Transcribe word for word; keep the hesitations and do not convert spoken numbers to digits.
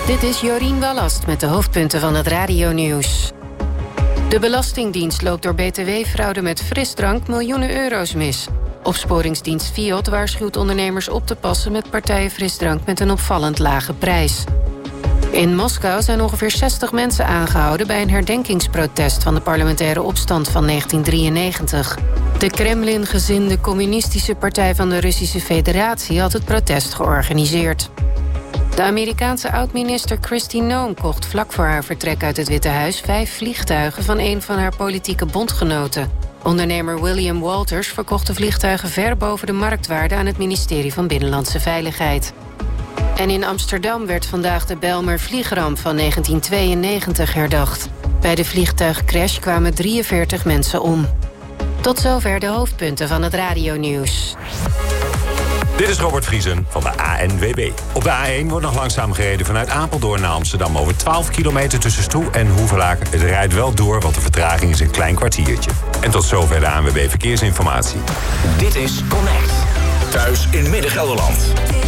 Dit is Jorien Wallast met de hoofdpunten van het radionieuws. De Belastingdienst loopt door B T W-fraude met frisdrank miljoenen euro's mis. Opsporingsdienst Fiat waarschuwt ondernemers op te passen met partijen frisdrank met een opvallend lage prijs. In Moskou zijn ongeveer zestig mensen aangehouden bij een herdenkingsprotest van de parlementaire opstand van negentien drieënnegentig. De Kremlin-gezinde Communistische Partij van de Russische Federatie had het protest georganiseerd. De Amerikaanse oud-minister Kristi Noem kocht vlak voor haar vertrek uit het Witte Huis vijf vliegtuigen van een van haar politieke bondgenoten. Ondernemer William Walters verkocht de vliegtuigen ver boven de marktwaarde aan het ministerie van Binnenlandse Veiligheid. En in Amsterdam werd vandaag de Bijlmer vliegramp van negentien tweeënnegentig herdacht. Bij de vliegtuigcrash kwamen drieënveertig mensen om. Tot zover de hoofdpunten van het radionieuws. Dit is Robert Vriesen van de A N W B. Op de A één wordt nog langzaam gereden vanuit Apeldoorn naar Amsterdam. Over twaalf kilometer tussen Stroe en Hoevelaken. Het rijdt wel door, want de vertraging is een klein kwartiertje. En tot zover de A N W B Verkeersinformatie. Dit is Connect. Thuis in Midden-Gelderland.